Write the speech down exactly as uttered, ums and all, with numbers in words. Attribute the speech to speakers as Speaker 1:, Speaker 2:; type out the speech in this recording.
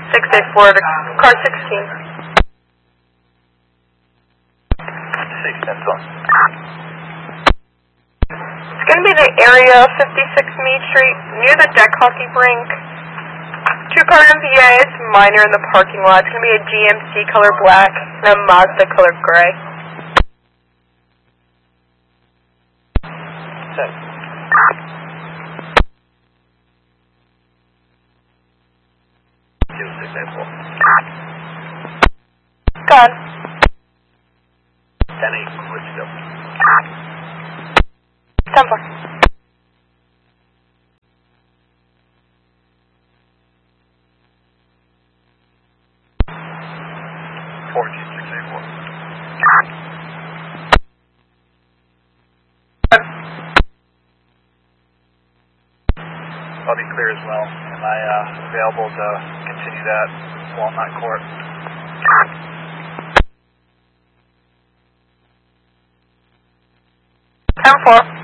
Speaker 1: six eight four to car sixteen.
Speaker 2: six, that's one.
Speaker 1: It's going to be the area of fifty-six Meade Street, near the deck hockey rink. Two car M V As, minor in the parking lot. It's going to be a G M C color black and a Mazda color gray.
Speaker 2: Six. six eight four.
Speaker 1: Gone.
Speaker 2: ten eight, where'd you go?
Speaker 1: ten four.
Speaker 2: fourteen, six eight four. I'll be clear as well. Am I uh, available to continue that Walnut Court?
Speaker 1: ten four.